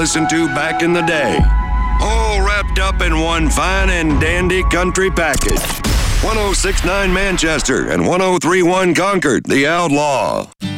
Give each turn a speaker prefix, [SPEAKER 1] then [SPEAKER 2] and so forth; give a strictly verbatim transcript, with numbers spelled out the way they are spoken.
[SPEAKER 1] listened to back in the day. All wrapped up in one fine and dandy country package. one oh six point nine Manchester and one oh three point one Concord, The Outlaw.